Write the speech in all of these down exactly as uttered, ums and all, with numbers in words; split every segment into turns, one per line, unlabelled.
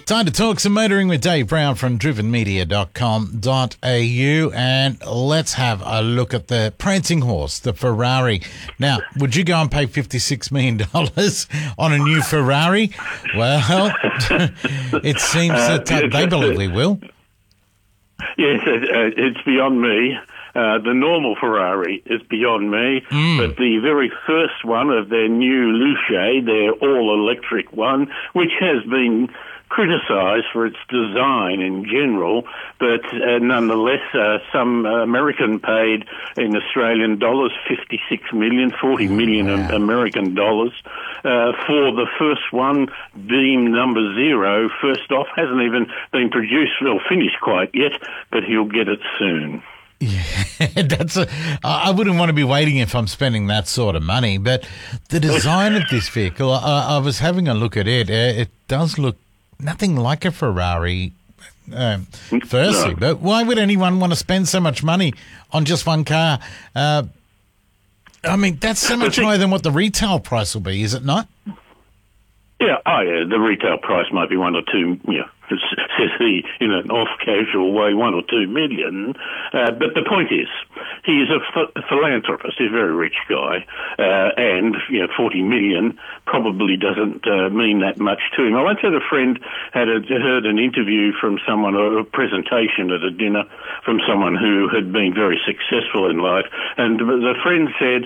Time to talk some motoring with Dave Brown from driven media dot com dot a u, and let's have a look at the prancing horse, the Ferrari. Now, would you go and pay fifty-six million dollars on a new Ferrari? Well, it seems that uh, they believe we will.
Yes, it, it's beyond me. Uh, the normal Ferrari is beyond me, mm. but the very first one of their new Luce, their all-electric one, which has been criticised for its design in general, but uh, nonetheless, uh, some uh, American paid in Australian dollars fifty-six million, forty million wow. American dollars uh, for the first one, Beam number zero. First off, hasn't even been produced or finished quite yet, but he'll get it soon.
Yeah, that's a, I wouldn't want to be waiting if I'm spending that sort of money, but the design of this vehicle, I, I was having a look at it. It does look nothing like a Ferrari, um, firstly, no. But why would anyone want to spend so much money on just one car? Uh, I mean, that's so much higher than what the retail price will be, is it not?
Yeah, oh yeah, the retail price might be one or two, you know, says he in an off-casual way, one or two million. Uh, but the point is, he is a ph- philanthropist, he's a very rich guy, uh, and, you know, forty million probably doesn't uh, mean that much to him. I once had a friend had a, heard an interview from someone, or a presentation at a dinner from someone who had been very successful in life, and the friend said,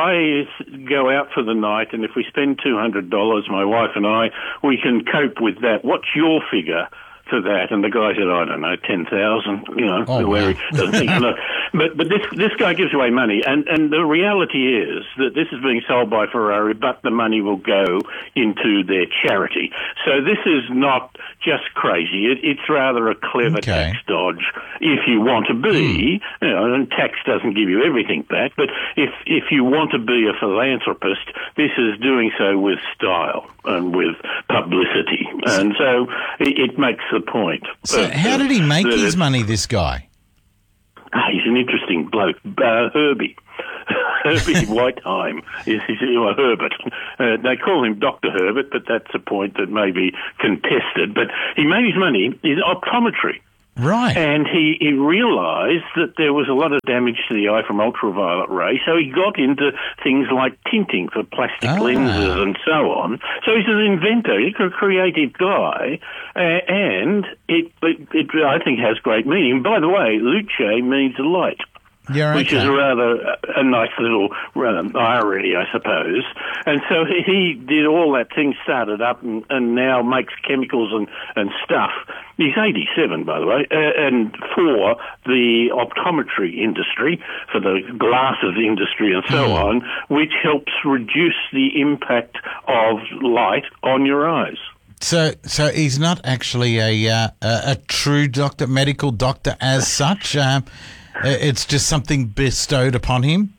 I go out for the night, and if we spend two hundred dollars, my wife and I, we can cope with that. What's your figure for that? And the guy said, I don't know, ten thousand, you know,
oh,
where
wow.
he doesn't think, you know. But, but this, this guy gives away money, and, and the reality is that this is being sold by Ferrari, but the money will go into their charity. So this is not just crazy. It, it's rather a clever
okay.
tax dodge if you want to be, mm. you know, and tax doesn't give you everything back, but if, if you want to be a philanthropist, this is doing so with style and with publicity. And so it, it makes the point.
So
uh,
how did he make
uh,
his money, this guy?
Ah, he's an interesting bloke. Uh, Herbie. Herbie Whiteheim is his, or Herbert. Uh, they call him Doctor Herbert, but that's a point that may be contested. But he made his money in optometry.
Right.
And he, he realised that there was a lot of damage to the eye from ultraviolet rays, so he got into things like tinting for plastic
ah.
lenses and so on. So he's an inventor, he's a creative guy, uh, and it, it, it, I think, has great meaning. By the way, Luce means light.
Yeah,
which
okay.
is a rather a nice little um, irony, I suppose. And so he, he did all that thing, started up, and, and now makes chemicals and, and stuff. He's eighty-seven, by the way, uh, and for the optometry industry, for the glasses industry and so mm. on, which helps reduce the impact of light on your eyes.
So, so he's not actually a uh, a, a true doctor, medical doctor as such. Um, It's just something bestowed upon him?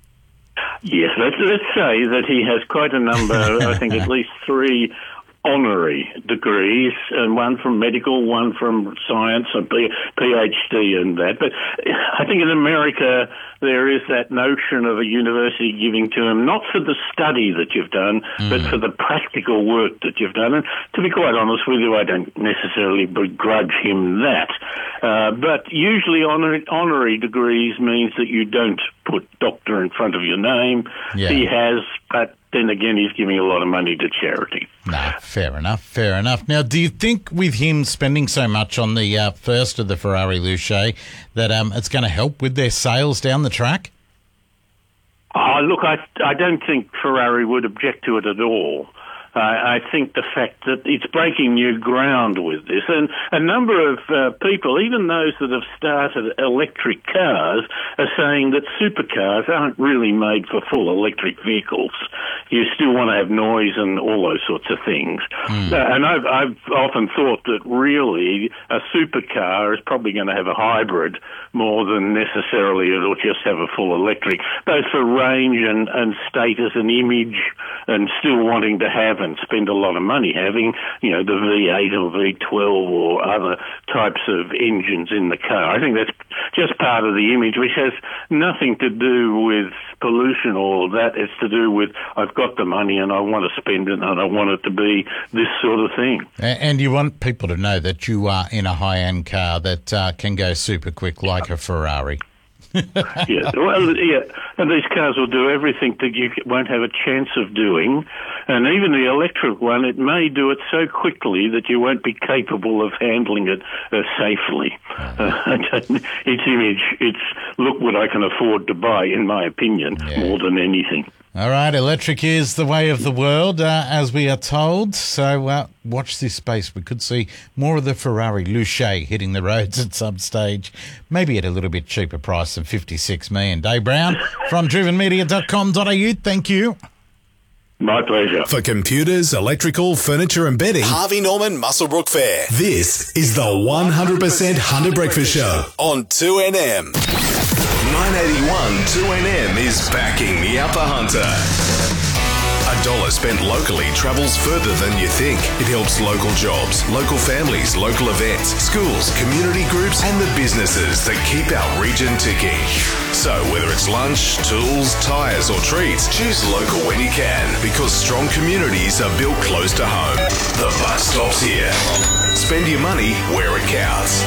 Yes, let's, let's say that he has quite a number, I think at least three honorary degrees, and one from medical, one from science, a PhD in that. But I think in America there is that notion of a university giving to him, not for the study that you've done, mm. but for the practical work that you've done. And to be quite honest with you, I don't necessarily begrudge him that. Uh, but usually honorary, honorary degrees means that you don't put doctor in front of your name.
Yeah.
He has, but then again, he's giving a lot of money to charity.
No, fair enough, fair enough. Now, do you think with him spending so much on the uh, first of the Ferrari Luce that um, it's going to help with their sales down the track?
Oh, look, I, I don't think Ferrari would object to it at all. Uh, I think the fact that it's breaking new ground with this, and a number of uh, people, even those that have started electric cars, are saying that supercars aren't really made for full electric vehicles. You still want to have noise and all those sorts of things. Mm. Uh, and I've, I've often thought that really a supercar is probably going to have a hybrid more than necessarily it'll just have a full electric, both for range and, and status and image, and still wanting to have and spend a lot of money having, you know, the V eight or V twelve or other types of engines in the car. I think that's just part of the image, which has nothing to do with pollution or that. It's to do with, I've got the money and I want to spend it and I want it to be this sort of thing.
And you want people to know that you are in a high-end car that uh, can go super quick like a Ferrari.
yeah, well, yeah, and these cars will do everything that you won't have a chance of doing, and even the electric one, it may do it so quickly that you won't be capable of handling it uh, safely. Uh, its image, it's look what I can afford to buy, in my opinion, yeah. more than anything.
All right, electric is the way of the world, uh, as we are told. So uh, watch this space. We could see more of the Ferrari Luce hitting the roads at some stage, maybe at a little bit cheaper price than fifty-six million dollars. Dave Brown from driven media dot com dot a u. Thank you.
My pleasure.
For computers, electrical, furniture and bedding, Harvey Norman Muswellbrook Fair. This is the one hundred percent Hunter Breakfast Show on two N M. nine eighty-one two N M is backing the Upper Hunter. A dollar spent locally travels further than you think. It helps local jobs, local families, local events, schools, community groups, and the businesses that keep our region ticking. So whether it's lunch, tools, tyres, or treats, choose local when you can, because strong communities are built close to home. The buck stops here. Spend your money where it counts.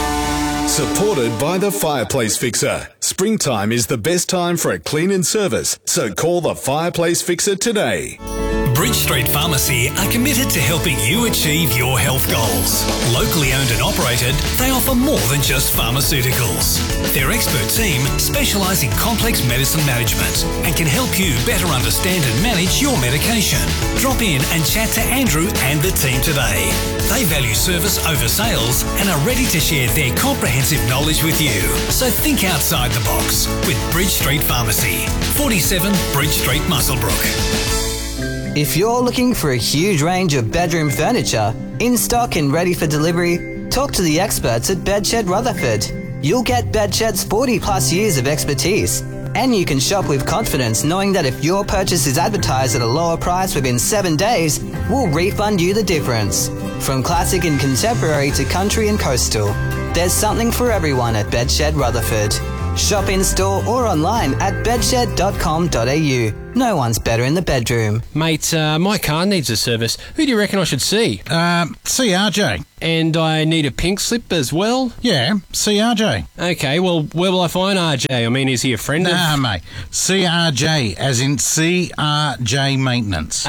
Supported by the Fireplace Fixer. Springtime is the best time for a clean and service, so call the Fireplace Fixer today.
Bridge Street Pharmacy are committed to helping you achieve your health goals. Locally owned and operated, they offer more than just pharmaceuticals. Their expert team specialise in complex medicine management and can help you better understand and manage your medication. Drop in and chat to Andrew and the team today. They value service over sales and are ready to share their comprehensive knowledge with you. So think outside the box with Bridge Street Pharmacy, forty-seven Bridge Street, Muswellbrook.
If you're looking for a huge range of bedroom furniture, in stock and ready for delivery, talk to the experts at Bedshed Rutherford. You'll get Bedshed's forty plus years of expertise, and you can shop with confidence knowing that if your purchase is advertised at a lower price within seven days, we'll refund you the difference. From classic and contemporary to country and coastal, there's something for everyone at Bedshed Rutherford. Shop in store or online at bedshed dot com dot a u. No one's better in the bedroom.
Mate, uh, my car needs a service. Who do you reckon I should see?
Um, see R J.
And I need a pink slip as well?
Yeah, see R J.
Okay, well, where will I find R J? I mean, is he a friend
nah,
of...
Nah, mate. C R J, as in C R J Maintenance.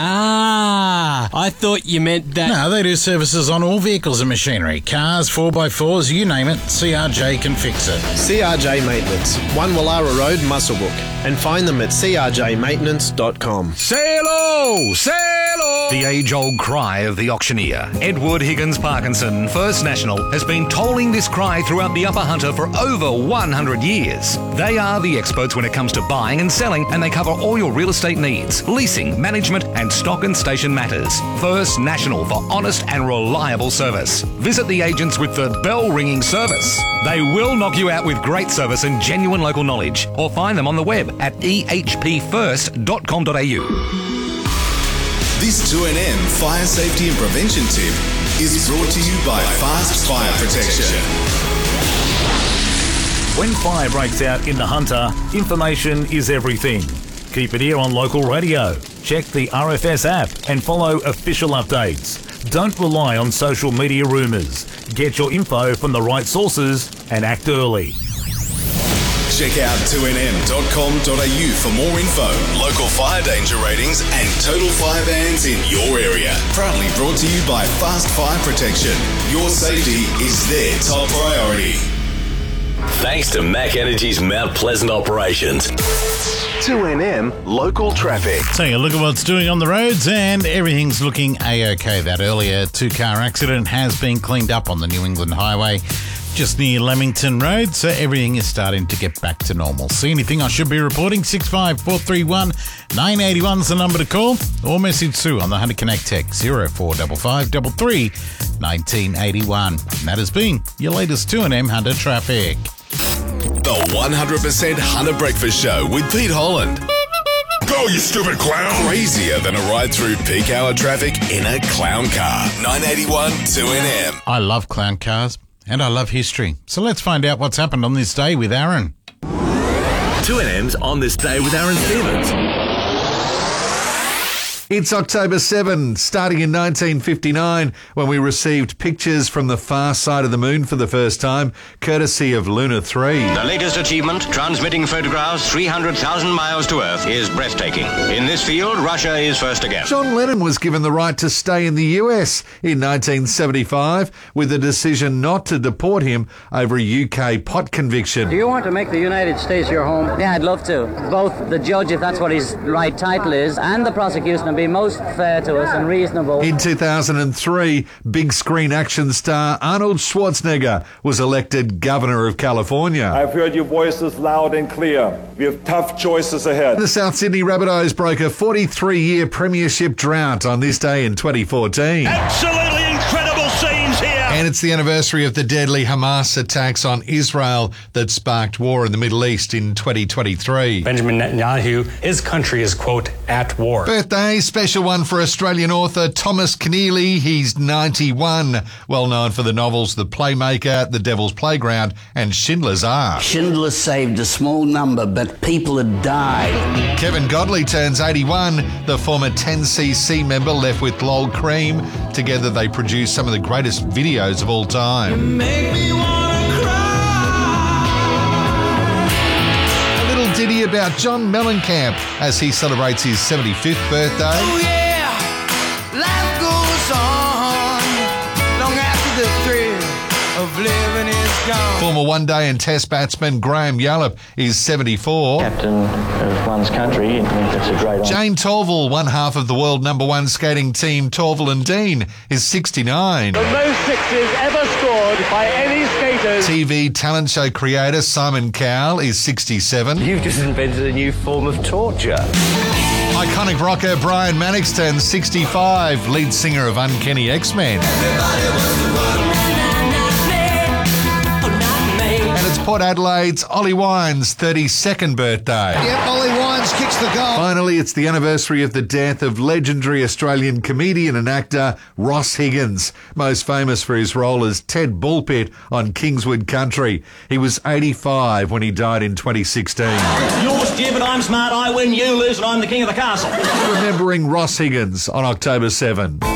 Ah, I thought you meant that...
No, they do services on all vehicles and machinery. Cars, four by fours, you name it, C R J can fix it.
C R J Maintenance, one Wallara Road, Muswellbrook. And find them at c r j maintenance dot com.
Say hello! Say hello! The age-old cry of the auctioneer. Edward Higgins Parkinson, First National, has been tolling this cry throughout the Upper Hunter for over one hundred years. They are the experts when it comes to buying and selling, and they cover all your real estate needs, leasing, management, and stock and station matters. First National for honest and reliable service. Visit the agents with the bell-ringing service. They will knock you out with great service and genuine local knowledge, or find them on the web at e h p first dot com dot a u. This two N M Fire Safety and Prevention tip is brought to you by Fast Fire Protection.
When fire breaks out in the Hunter, information is everything. Keep it here on local radio. Check the R F S app and follow official updates. Don't rely on social media rumours. Get your info from the right sources and act early.
Check out two N M dot com dot a u for more info, local fire danger ratings and total fire bans in your area. Proudly brought to you by Fast Fire Protection. Your safety is their top priority.
Thanks to Mac Energy's Mount Pleasant operations.
two N M Local Traffic.
Take a look at what's doing on the roads, and everything's looking A-OK. That earlier two-car accident has been cleaned up on the New England Highway, just near Leamington Road, so everything is starting to get back to normal. See anything I should be reporting? six five four three one nine eight one is the number to call, or message Sue on the Hunter Connect text zero four five five three three one nine eight one. And that has been your latest two N M Hunter traffic.
The one hundred percent Hunter Breakfast Show with Pete Holland. Go, you stupid clown! Crazier than a ride through peak hour traffic in a clown car. nine eighty-one two N M.
I love clown cars and I love history. So let's find out what's happened on this day with Aaron.
two N M's On This Day with Aaron Stevens.
It's October seventh, starting in nineteen fifty-nine, when we received pictures from the far side of the moon for the first time, courtesy of Luna three.
The latest achievement, transmitting photographs three hundred thousand miles to Earth, is breathtaking. In this field, Russia is first again.
John Lennon was given the right to stay in the U S in nineteen seventy-five, with a decision not to deport him over a U K pot conviction.
Do you want to make the United States your home? Yeah, I'd love to. Both the judge, if that's what his right title is, and the prosecution will be most fair to us and reasonable.
In two thousand three, big screen action star Arnold Schwarzenegger was elected Governor of California.
I've heard your voices loud and clear. We have tough choices ahead.
The South Sydney Rabbitohs broke a forty-three-year premiership drought on this day in twenty fourteen.
Absolutely incredible scenes here.
And it's the anniversary of the deadly Hamas attacks on Israel that sparked war in the Middle East in twenty twenty-three.
Benjamin Netanyahu, his country is, quote, at war.
Birthday, special one for Australian author Thomas Keneally. He's ninety-one. Well known for the novels The Playmaker, The Devil's Playground, and Schindler's Ark.
Schindler saved a small number, but people had died.
Kevin Godley turns eighty-one. The former ten C C member left with Lol Cream. Together they produced some of the greatest videos of all time.
You make me wanna cry.
A little ditty about John Mellencamp as he celebrates his seventy-fifth birthday.
Oh yeah, life goes on long after the thrill of living is gone.
Former one-day and test batsman Graham Yallop is seventy-four.
Captain of one's country, it's a great honour.
Jane Torval, one half of the world number one skating team Torval and Dean, is sixty-nine.
The most sixes ever scored by any skaters.
T V talent show creator Simon Cowell is sixty-seven.
You've just invented a new form of torture.
Iconic rocker Brian Mannix turns sixty-five, lead singer of Uncanny X-Men. Port Adelaide's Ollie Wines' thirty-second birthday.
Yep, Ollie Wines kicks the goal.
Finally, it's the anniversary of the death of legendary Australian comedian and actor Ross Higgins, most famous for his role as Ted Bullpit on Kingswood Country. He was eighty-five when he died in twenty sixteen.
You're stupid, I'm smart, I win, you lose, and I'm the king of the castle.
Remembering Ross Higgins on October seventh.